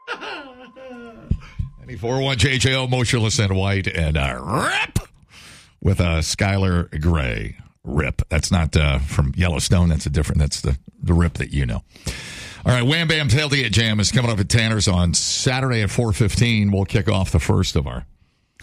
94.1 JJO, motionless and white, and Rip with Skylar Gray. Rip. That's not from Yellowstone. That's the Rip that you know. All right, Wham Bam Tailgate Jam is coming up at Tanner's on Saturday at 4:15. We'll kick off the first of our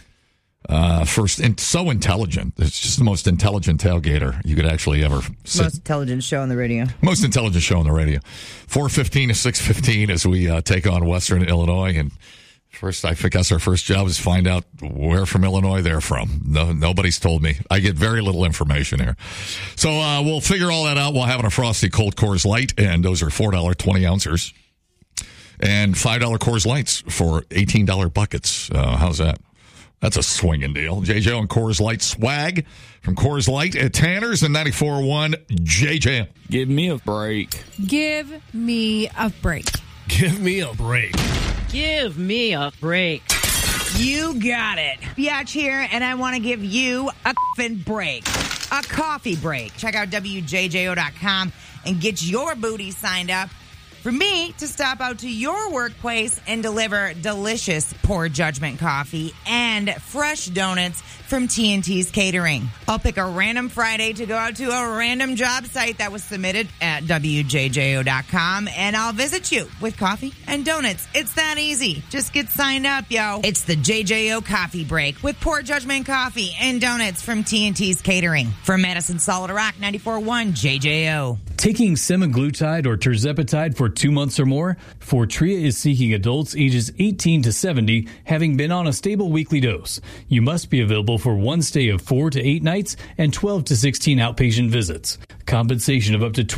and so intelligent. It's just the most intelligent tailgater you could actually ever sit. Most intelligent show on the radio. Most intelligent show on the radio. 4:15 to 6:15 as we take on Western Illinois. And first, I guess our first job is find out where from Illinois they're from. Nobody's told me. I get very little information here. So we'll figure all that out. We'll have a Frosty Cold Coors Light, and those are $4 20 ounces. And $5 Coors Lights for $18 buckets. How's that? That's a swinging deal. JJ and Coors Light swag from Coors Light at Tanner's and 94.1 JJ. Give me a break. Give me a break. Give me a break. Give me a break. You got it. Biatch here, and I want to give you a f***ing break. A coffee break. Check out WJJO.com and get your booty signed up for me to stop out to your workplace and deliver delicious Poor Judgment coffee and fresh donuts from TNT's Catering. I'll pick a random Friday to go out to a random job site that was submitted at WJJO.com, and I'll visit you with coffee and donuts. It's that easy. Just get signed up, yo. It's the JJO Coffee Break with Poor Judgment coffee and donuts from TNT's Catering. From Madison Solid Rock, 94.1 JJO. Taking semaglutide or tirzepatide for 2 months or more, Fortrea is seeking adults ages 18 to 70 having been on a stable weekly dose. You must be available for one stay of 4 to 8 nights and 12 to 16 outpatient visits. Compensation of up to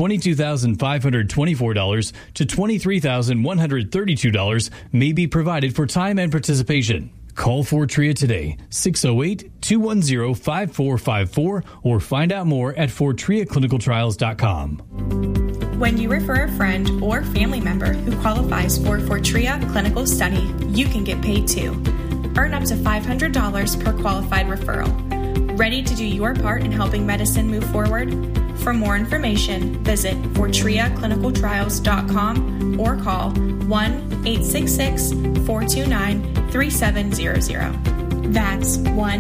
$22,524 to $23,132 may be provided for time and participation. Call Fortrea today, 608-210-5454, or find out more at FortreaClinicalTrials.com. When you refer a friend or family member who qualifies for Fortrea Clinical Study, you can get paid too. Earn up to $500 per qualified referral. Ready to do your part in helping medicine move forward? For more information, visit FortreaClinicalTrials.com or call 1-866-429-3700. That's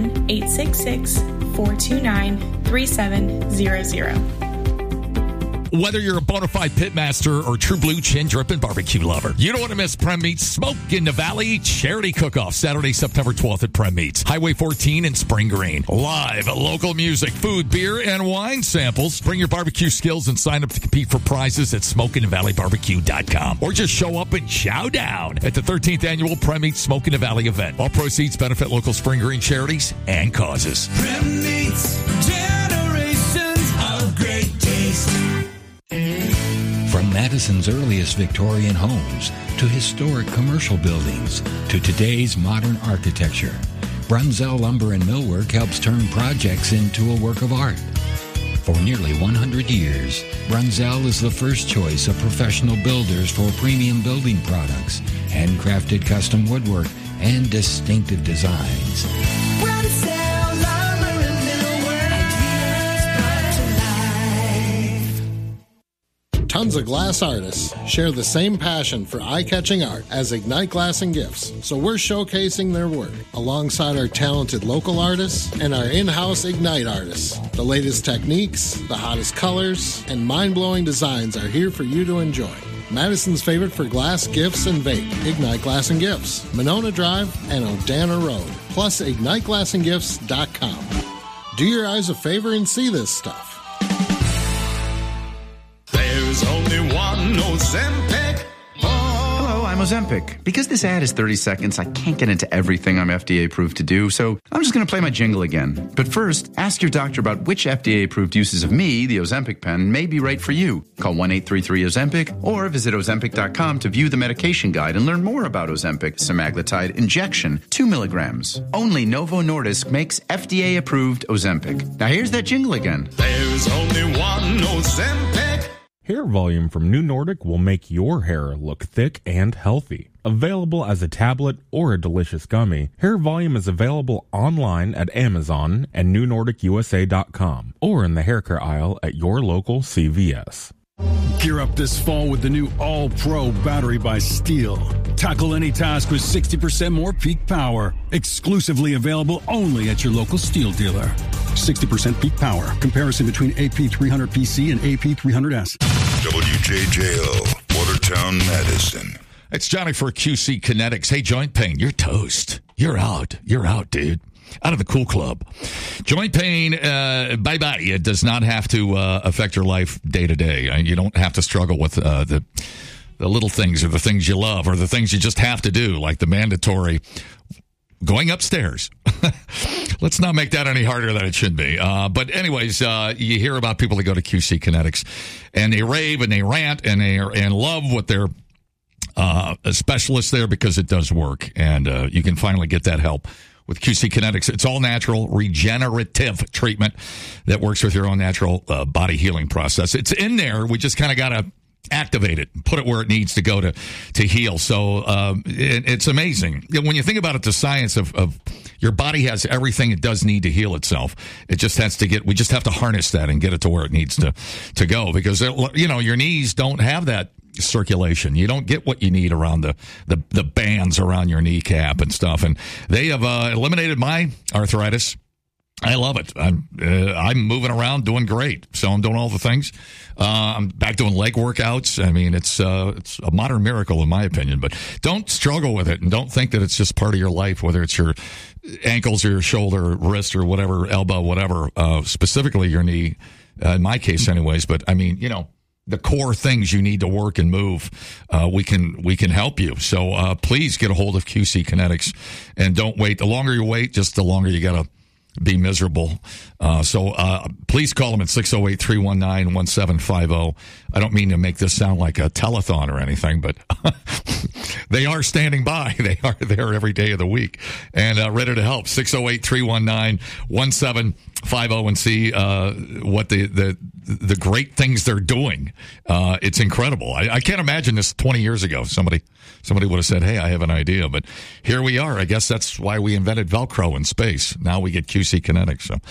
1-866-429-3700. Whether you're a bona fide pitmaster or true blue chin dripping barbecue lover, you don't want to miss Prem Meats Smoke in the Valley Charity Cook-Off, Saturday, September 12th at Prem Meats, Highway 14 in Spring Green. Live local music, food, beer, and wine samples. Bring your barbecue skills and sign up to compete for prizes at SmokeinTheValleyBarbecue.com. Or just show up and chow down at the 13th annual Prem Meats Smoke in the Valley event. All proceeds benefit local Spring Green charities and causes. Prem Meats, generations of great taste. From Madison's earliest Victorian homes to historic commercial buildings to today's modern architecture, Brunzell Lumber and Millwork helps turn projects into a work of art. For nearly 100 years, Brunzell is the first choice of professional builders for premium building products, handcrafted custom woodwork, and distinctive designs. Brunzell Lumber and Millwork, ideas brought to life. Tons of glass artists share the same passion for eye-catching art as Ignite Glass and Gifts, so we're showcasing their work alongside our talented local artists and our in-house Ignite artists. The latest techniques, the hottest colors, and mind-blowing designs are here for you to enjoy. Madison's favorite for glass, gifts, and vape, Ignite Glass and Gifts, Monona Drive and Odana Road, plus IgniteGlassandGifts.com. Do your eyes a favor and see this stuff. There's only one Ozempic. Hello, I'm Ozempic. Because this ad is 30 seconds, I can't get into everything I'm FDA approved to do, so I'm just going to play my jingle again. But first, ask your doctor about which FDA approved uses of me, the Ozempic pen, may be right for you. Call 1-833-OZEMPIC or visit Ozempic.com to view the medication guide and learn more about Ozempic semaglutide injection, 2 milligrams. Only Novo Nordisk makes FDA approved Ozempic. Now here's that jingle again. There's only one Ozempic. Hair volume from New Nordic will make your hair look thick and healthy. Available as a tablet or a delicious gummy, Hair Volume is available online at Amazon and NewNordicUSA.com or in the hair care aisle at your local CVS. Gear up this fall with the new All-Pro battery by Steel. Tackle any task with 60% more peak power. Exclusively available only at your local Steel dealer. 60% peak power. Comparison between AP300PC and AP300S. WJJO, Watertown, Madison. It's Johnny for QC Kinetics. Hey, joint pain, you're toast. You're out. You're out, dude. Out of the cool club. Joint pain, bye-bye. It does not have to affect your life day to day. You don't have to struggle with the little things or the things you love or the things you just have to do, like the mandatory going upstairs. Let's not make that any harder than it should be. But anyways, you hear about people that go to QC Kinetics, and they rave and they rant and love what they're a specialist there because it does work, and you can finally get that help with QC Kinetics. It's all natural, regenerative treatment that works with your own natural body healing process. It's in there. We just kind of got to activate it, put it where it needs to go to heal. So it's amazing. When you think about it, the science of your body has everything it does need to heal itself. It just has to we just have to harness that and get it to where it needs to go, because, your knees don't have that circulation. You don't get what you need around the bands around your kneecap and stuff. And they have eliminated my arthritis. I love it. I'm moving around, doing great. So I'm doing all the things. I'm back doing leg workouts. I mean, it's a modern miracle in my opinion. But don't struggle with it, and don't think that it's just part of your life, whether it's your ankles or your shoulder, or wrist, or whatever, elbow, whatever. Specifically your knee, in my case, anyways. But I mean, the core things you need to work and move, we can help you. So please get a hold of QC Kinetics, and don't wait. The longer you wait, just the longer you gotta be miserable. So please call them at 608-319-1750. I don't mean to make this sound like a telethon or anything, but they are standing by. They are there every day of the week and ready to help. 608-319-1750 and see what the great things they're doing. It's incredible. I can't imagine this 20 years ago. Somebody would have said, hey, I have an idea. But here we are. I guess that's why we invented Velcro in space. Now we get QC Kinetics. So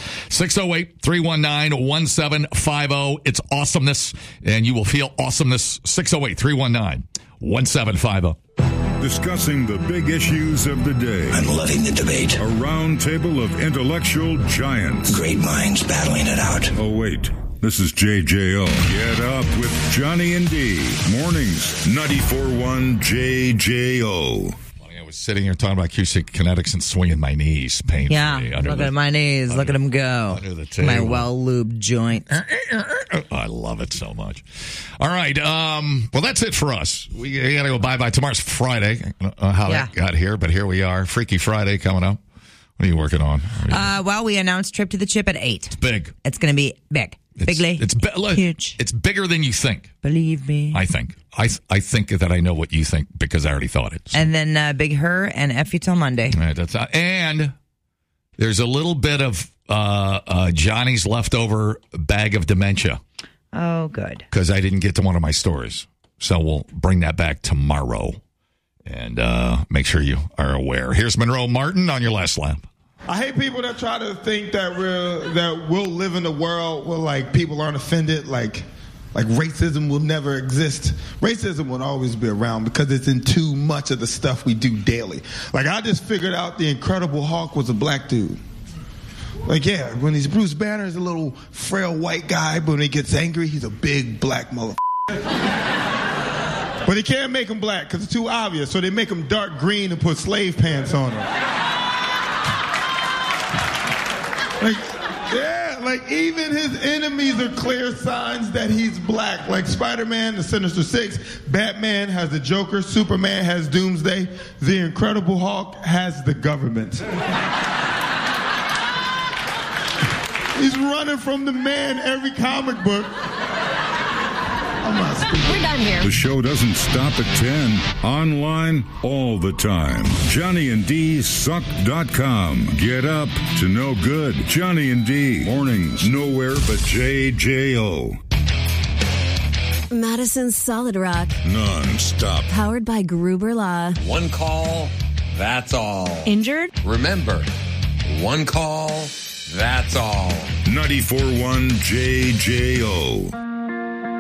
608-319-1750. It's awesomeness, and you will feel awesomeness. 608-319-1750. Discussing the big issues of the day. I'm loving the debate. A round table of intellectual giants. Great minds battling it out. Oh, wait. This is JJO. Get up with Johnny and D. Mornings, 94.1 JJO. I was sitting here talking about QC Kinetics and swinging my knees painfully. Yeah, look at my knees. Look at them go. My well-lubed joint. I love it so much. All right. Well, that's it for us. We got to go bye-bye. Tomorrow's Friday. I don't know how that got here, but here we are. Freaky Friday coming up. What are you working on? Well, we announced Trip to the Chip at 8. It's big. It's going to be big. Bigly. It's huge. It's bigger than you think. Believe me. I think. I think that I know what you think because I already thought it. So. And then Big Her and F you till Monday. All right, and there's a little bit of Johnny's leftover bag of dementia. Oh, good. Because I didn't get to one of my stories. So we'll bring that back tomorrow. And make sure you are aware. Here's Monroe Martin on your last lap. I hate people that try to think that we'll live in a world where people aren't offended, like racism will never exist. Racism will always be around because it's in too much of the stuff we do daily. I just figured out the Incredible Hulk was a black dude. When he's Bruce Banner, he's a little frail white guy, but when he gets angry, he's a big black motherfucker. But they can't make him black because it's too obvious, so they make him dark green and put slave pants on him. Even his enemies are clear signs that he's black. Like Spider-Man, the Sinister Six, Batman has the Joker, Superman has Doomsday, the Incredible Hulk has the government. He's running from the man every comic book. We're done here. The show doesn't stop at 10. Online all the time. JohnnyandDsuck.com. Get up to no good. Johnny and D. Mornings nowhere but JJO. Madison's Solid Rock. Non-stop. Powered by Gruber Law. One call, that's all. Injured? Remember, one call, that's all. 94.1 JJO.